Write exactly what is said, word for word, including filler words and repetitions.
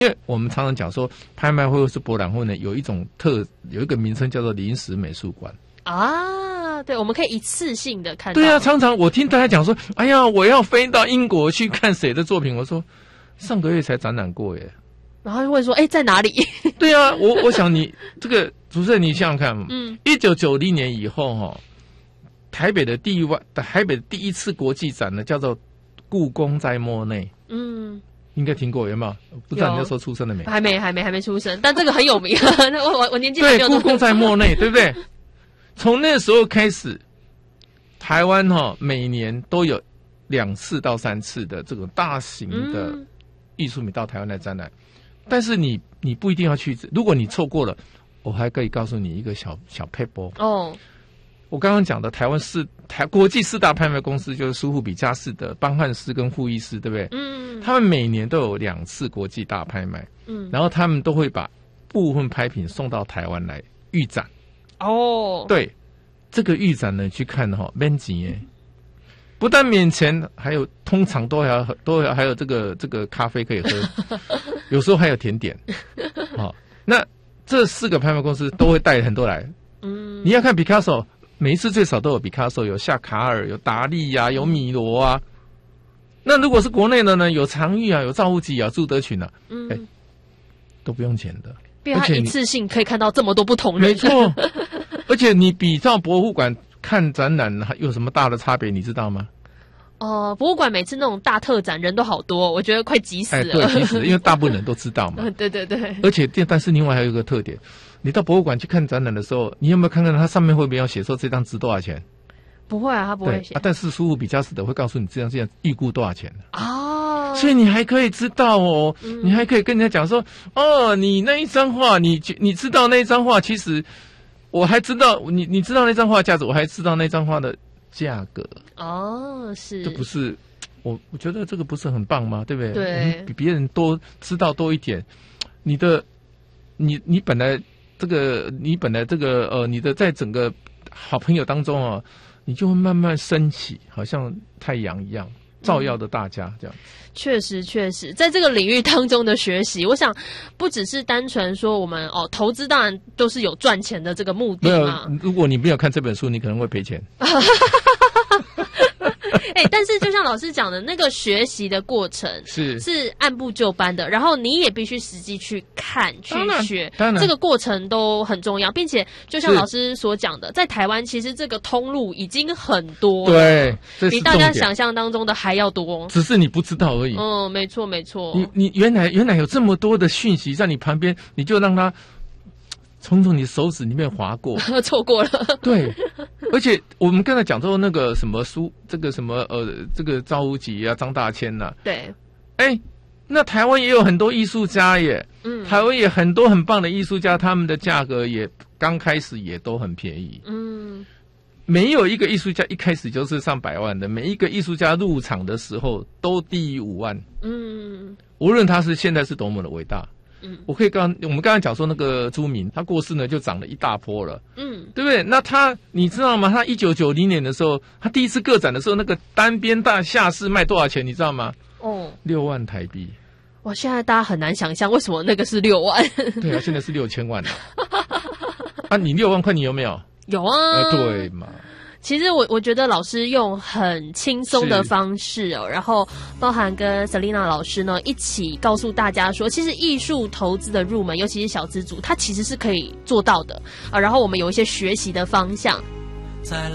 因为我们常常讲说，拍卖会或是博览会呢，有一种特有一个名称叫做临时美术馆啊。对，我们可以一次性的看到。 对啊，常常我听大家讲说，哎呀，我要飞到英国去看谁的作品。我说上个月才展览过耶。 然后就问说，哎，在哪里？ 对啊，我我想你这个主持人，你想想看， 嗯， 一九九零年以后哈、哦，台北的第一万台北的第一次国际展呢，叫做故宫在莫内。嗯。应该听过有没有？不知道你那时候出生了没？ 还没，还没，还没出生。但这个很有名，我我我年纪还没有。 对，故宫在莫内，对不对？从那时候开始，台湾哈、哦、每年都有两次到三次的这种大型的艺术品到台湾来展览。嗯、但是你你不一定要去，如果你错过了，我还可以告诉你一个小小撇步哦。我刚刚讲的台湾四台国际四大拍卖公司就是苏富比、佳士得、邦汉斯跟富艺斯，对不对？嗯，他们每年都有两次国际大拍卖，嗯，然后他们都会把部分拍品送到台湾来预展。哦，对，这个预展呢，去看哈、哦，免钱耶，不但免钱，还有通常都还要都还有这个这个咖啡可以喝，有时候还有甜点。好、哦，那这四个拍卖公司都会带很多来。嗯，你要看 Picasso。每一次最少都有毕卡索，有夏卡尔，有达利呀、啊，有米罗啊。那如果是国内的呢，有常玉啊，有赵无极啊，朱德群啊，嗯、欸，都不用钱的。 因为他一次性可以看到这么多不同人。 没错，而且你比照博物馆看展览有什么大的差别？你知道吗？ 哦、呃，博物馆每次那种大特展人都好多，我觉得快急死了。 哎，对，急死了，因为大部分人都知道嘛。 对对对。 而且，但是另外还有一个特点。你到博物馆去看展览的时候，你有没有看看它上面会不会要写说这张值多少钱？ 不会啊，它不会写。 啊，但是苏富比、佳士得会告诉你这样这样预估多少钱哦。所以你还可以知道哦，嗯、你还可以跟人家讲说，哦，你那一张画，你你知道那一张画，其实我还知道你你知道那张画价值，我还知道那张画的价格。哦，是。这不是我我觉得这个不是很棒吗？对不对？ 对， 我们比别人多知道多一点，你的你你本来。这个你本来这个呃，你的在整个好朋友当中啊，你就会慢慢升起，好像太阳一样，照耀着大家这样。 确实，确实，在这个领域当中的学习，我想不只是单纯说我们哦，投资当然都是有赚钱的这个目的嘛。 没有，如果你没有看这本书，你可能会赔钱。 哎、欸，但是就像老师讲的，那个学习的过程是是按部就班的，然后你也必须实际去看去学，这个过程都很重要，并且就像老师所讲的，在台湾其实这个通路已经很多了， 对，这是比大家想象当中的还要多， 只是你不知道而已。 嗯，没错没错。 你你原来原来有这么多的讯息在你旁边，你就让它从从你手指里面划过， 错过了。 对，而且我们刚才讲到那个什么书，这个什么呃，这个赵无极啊、张大千呐、啊， 对， 哎，那台湾也有很多艺术家耶，嗯，台湾也很多很棒的艺术家，他们的价格也刚开始也都很便宜，嗯，没有一个艺术家一开始就是上百万的，每一个艺术家入场的时候都低于五万，嗯，无论他是现在是多么的伟大。嗯，我可以刚我们刚才讲说那个朱铭，他过世呢就涨了一大波了，嗯，对不对？那他你知道吗？他一九九零年的时候，他第一次个展的时候，那个单边大下市卖多少钱？你知道吗？哦，六万台币。 哇，现在大家很难想象为什么那个是六万。 对啊，现在是六千万了。啊，你六万块你有没有？ 有啊。 呃，对嘛。 其实我我觉得老师用很轻松的方式哦，然后包含跟 Selina 老师呢一起告诉大家说，其实艺术投资的入门，尤其是小资族，它其实是可以做到的啊。然后我们有一些学习的方向。